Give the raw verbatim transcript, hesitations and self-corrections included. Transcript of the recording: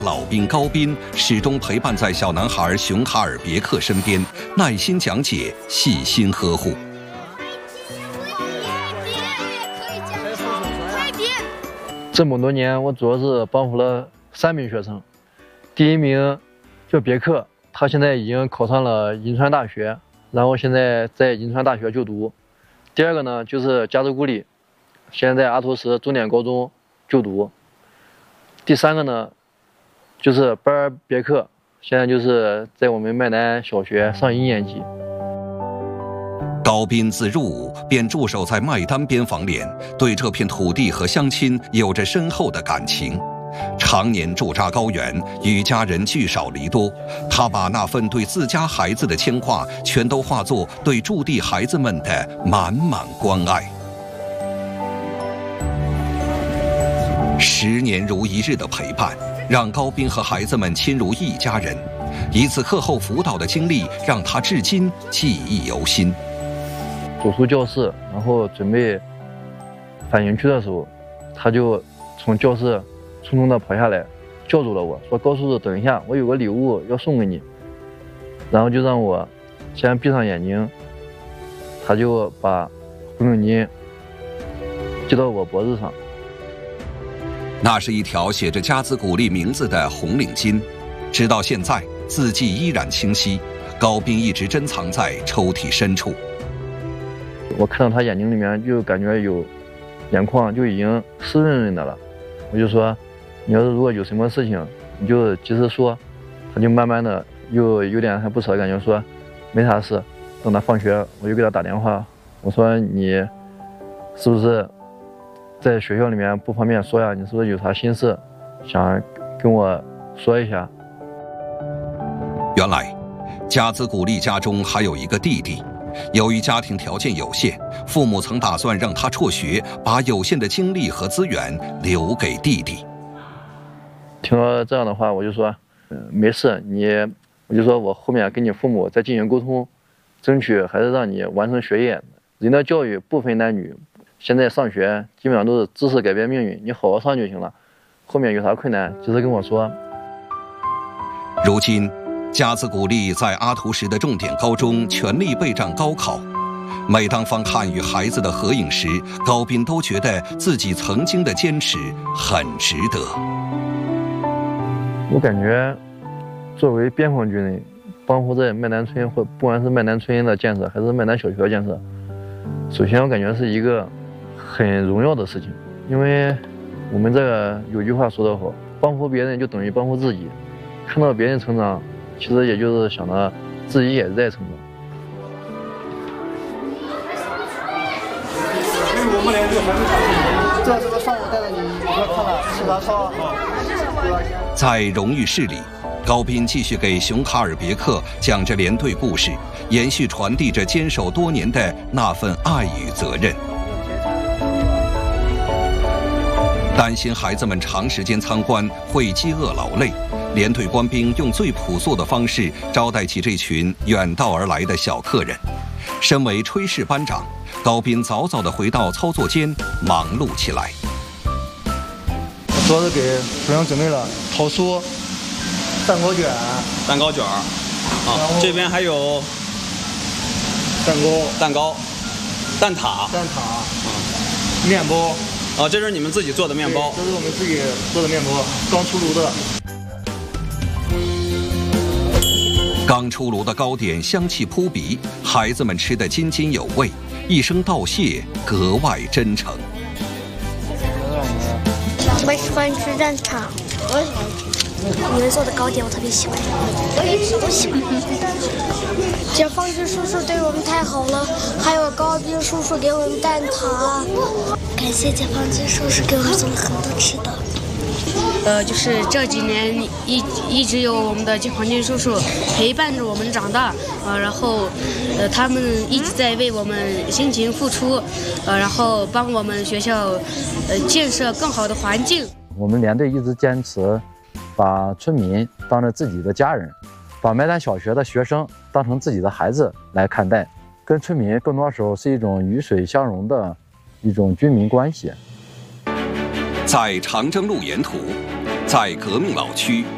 老兵高斌始终陪伴在小男孩熊哈尔别克身边，耐心讲解，细心呵护。 这么多年，我主要是帮扶了三名学生。第一名叫别克，他现在已经考上了银川大学，然后现在在银川大学就读。第二个呢，就是加兹古里，现在在阿图什重点高中就读。第三个呢，就是巴尔别克，现在就是在我们麦南小学上一年级。 高斌自入伍便驻守在麦丹边防连，对这片土地和乡亲有着深厚的感情。常年驻扎高原，与家人聚少离多，他把那份对自家孩子的牵挂，全都化作对驻地孩子们的满满关爱。十年如一日的陪伴，让高斌和孩子们亲如一家人。一次课后辅导的经历，让他至今记忆犹新。 走出教室，然后准备返营区的时候，他就从教室匆匆地跑下来，叫住了我，说：“高叔叔，等一下，我有个礼物要送给你。”然后就让我先闭上眼睛，他就把红领巾系到我脖子上。 那是一条写着加兹古力名字的红领巾，直到现在字迹依然清晰。高斌一直珍藏在抽屉深处。 我看到他眼睛里面就感觉有眼眶就已经湿润润的了，我就说：“你要是如果有什么事情，你就及时说。”他就慢慢的又有点还不舍的感觉，说：“没啥事。”等他放学，我就给他打电话，我说：“你是不是在学校里面不方便说呀？你是不是有啥心事想跟我说一下？” 原来，加兹古力家中还有一个弟弟。由于家庭条件有限，父母曾打算让他辍学，把有限的精力和资源留给弟弟。 听到这样的话，我就说：“嗯，没事，你，我就说我后面跟你父母再进行沟通，争取还是让你完成学业。人的教育不分男女，现在上学基本上都是知识改变命运，你好好上就行了。后面有啥困难，及时跟我说。” 如今，加兹古力在阿图什的重点高中全力备战高考。每当翻看与孩子的合影时，高斌都觉得自己曾经的坚持很值得。 我感觉，作为边防军人，帮扶在麦南村或不管是麦南村的建设，还是麦南小学的建设，首先我感觉是一个很荣耀的事情，因为我们这个有句话说得好，帮扶别人就等于帮扶自己，看到别人成长，其实也就是想着自己也在成长。 我们俩就还没看，这是上午带着你一块看了吃啥烧。 在荣誉室里，高斌继续给熊哈尔别克讲着连队故事，延续传递着坚守多年的那份爱与责任。担心孩子们长时间参观会饥饿劳累，连队官兵用最朴素的方式招待起这群远道而来的小客人。身为炊事班长，高斌早早地回到操作间，忙碌起来。 主要是给学生准备了桃酥、蛋糕卷、 蛋糕卷啊，这边还有蛋糕、 蛋糕、蛋挞、 蛋挞、面包。 啊，这是你们自己做的面包？ 这是我们自己做的面包，刚出炉的。 刚出炉的糕点香气扑鼻，孩子们吃得津津有味，一声道谢格外真诚。 我喜欢吃蛋挞，我喜欢吃。你们做的糕点我特别喜欢，我也是，我喜欢。解放军叔叔对我们太好了，还有高斌叔叔给我们蛋挞。感谢解放军叔叔给我们送了很多吃的。 呃，就是这几年一一直有我们的解放军叔叔陪伴着我们长大，呃，然后，呃，他们一直在为我们辛勤付出，呃，然后帮我们学校，呃，建设更好的环境。 我们连队一直坚持把村民当成自己的家人，把麦丹小学的学生当成自己的孩子来看待，跟村民更多时候是一种鱼水相融的一种军民关系。 在长征路沿途，在革命老区，